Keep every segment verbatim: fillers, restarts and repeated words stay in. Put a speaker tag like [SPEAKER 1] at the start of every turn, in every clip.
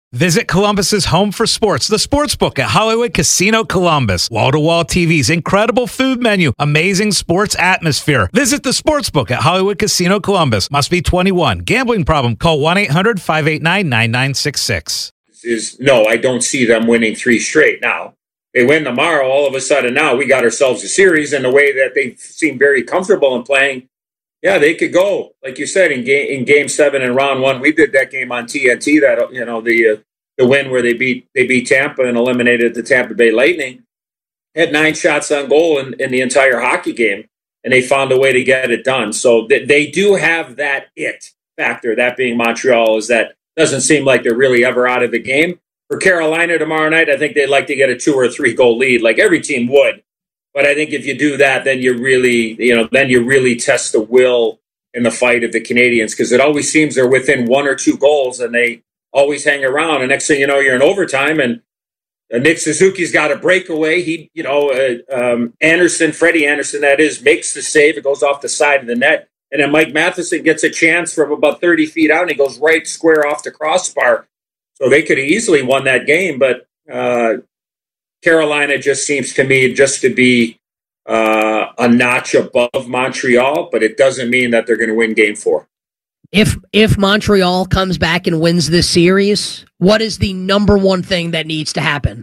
[SPEAKER 1] Visit Columbus's home for sports, the Sportsbook at Hollywood Casino Columbus. Wall-to-wall T Vs, incredible food menu, amazing sports atmosphere. Visit the Sportsbook at Hollywood Casino Columbus. Must be twenty-one. Gambling problem? Call one eight hundred five eight nine nine nine six six.
[SPEAKER 2] Is no, I don't see them winning three straight now. They win tomorrow, all of a sudden now we got ourselves a series in the way that they seem very comfortable in playing. Yeah, they could go, like you said, in game in game seven and round one. We did that game on T N T. That you know the uh, the win where they beat they beat Tampa and eliminated the Tampa Bay Lightning. Had nine shots on goal in, in the entire hockey game, and they found a way to get it done. So th- they do have that it factor. That being Montreal, is that doesn't seem like they're really ever out of the game. For Carolina tomorrow night, I think they'd like to get a two or three goal lead, like every team would. But I think if you do that, then you really, you know, then you really test the will in the fight of the Canadians, because it always seems they're within one or two goals and they always hang around. And next thing you know, you're in overtime, and uh, Nick Suzuki's got a breakaway. He, you know, uh, um, Anderson, Freddie Anderson, that is, makes the save. It goes off the side of the net, and then Mike Matheson gets a chance from about thirty feet out, and he goes right square off the crossbar. So they could have easily won that game, but. Uh, Carolina just seems to me just to be uh, a notch above Montreal, but it doesn't mean that they're going to win game four.
[SPEAKER 3] If if Montreal comes back and wins this series, what is the number one thing that needs to happen?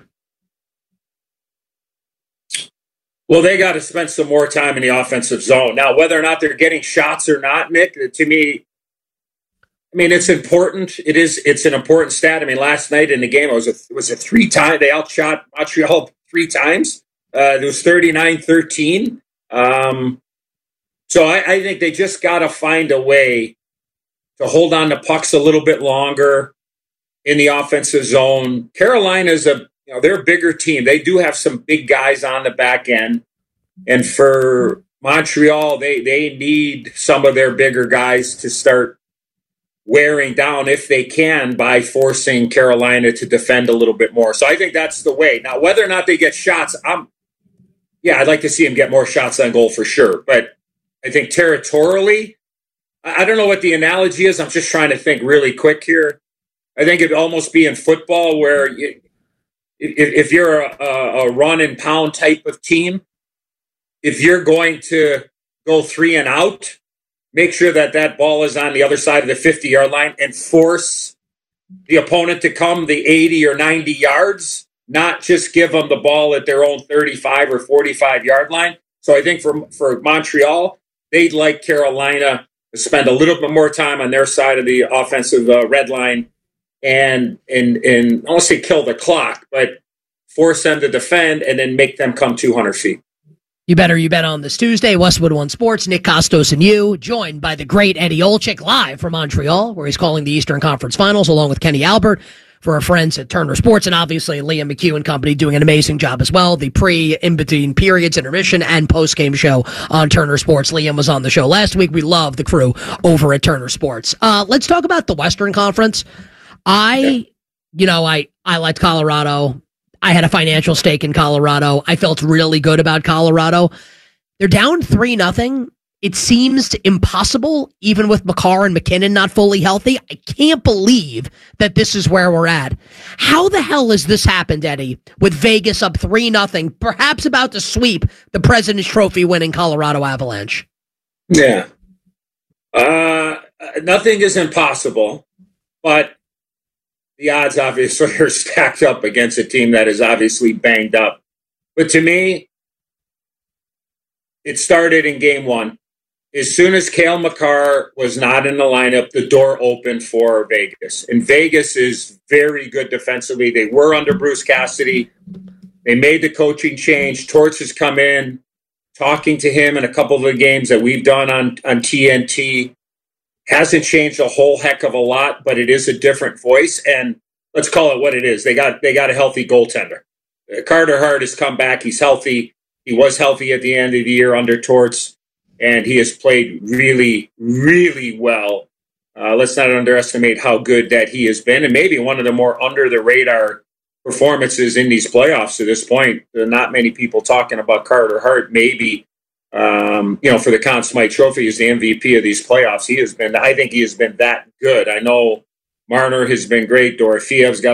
[SPEAKER 2] Well, they got to spend some more time in the offensive zone. Now, whether or not they're getting shots or not, Nick, to me, I mean, it's important. It is. It's an important stat. I mean, last night in the game, it was a, it was a three time. They outshot Montreal three times. Uh, it was thirty-nine thirteen. Um, so I, I think they just got to find a way to hold on to pucks a little bit longer in the offensive zone. Carolina's a, you know, they're a bigger team. They do have some big guys on the back end, and for Montreal, they they need some of their bigger guys to start wearing down, if they can, by forcing Carolina to defend a little bit more. So I think that's the way. Now, whether or not they get shots, I'm, yeah, I'd like to see them get more shots on goal for sure. But I think territorially, I don't know what the analogy is. I'm just trying to think really quick here. I think it'd almost be in football where you, if, if you're a, a run and pound type of team, if you're going to go three and out, make sure that that ball is on the other side of the fifty-yard line and force the opponent to come the eighty or ninety yards, not just give them the ball at their own thirty-five or forty-five-yard line. So I think for, for Montreal, they'd like Carolina to spend a little bit more time on their side of the offensive uh, red line and, and, and I don't want to say kill the clock, but force them to defend and then make them come two hundred feet.
[SPEAKER 3] You better, you bet on this Tuesday. Westwood One Sports, Nick Kostos and you, joined by the great Eddie Olczyk, live from Montreal, where he's calling the Eastern Conference Finals, along with Kenny Albert, for our friends at Turner Sports, and obviously Liam McHugh and company doing an amazing job as well. The pre, in-between periods, intermission, and post-game show on Turner Sports. Liam was on the show last week. We love the crew over at Turner Sports. Uh, let's talk about the Western Conference. I, yeah. you know, I, I liked Colorado. I had a financial stake in Colorado. I felt really good about Colorado. They're down three nothing. It seems impossible, even with Makar and McKinnon not fully healthy. I can't believe that this is where we're at. How the hell has this happened, Eddie, with Vegas up three nothing, perhaps about to sweep the President's Trophy winning Colorado Avalanche?
[SPEAKER 2] Yeah. Uh, nothing is impossible, but the odds obviously are stacked up against a team that is obviously banged up. But to me, it started in game one. As soon as Cale Makar was not in the lineup, the door opened for Vegas. And Vegas is very good defensively. They were under Bruce Cassidy. They made the coaching change. Torts has come in, talking to him in a couple of the games that we've done on, on T N T. Hasn't changed a whole heck of a lot, but it is a different voice. And let's call it what it is. They got they got a healthy goaltender. Carter Hart has come back. He's healthy. He was healthy at the end of the year under Torts, and he has played really, really well. Uh, let's not underestimate how good that he has been, and maybe one of the more under-the-radar performances in these playoffs to this point. There are not many people talking about Carter Hart. Maybe Um, you know, for the Conn Smythe Trophy, he's the M V P of these playoffs. He has been, I think he has been that good. I know Marner has been great. Dorofeev's got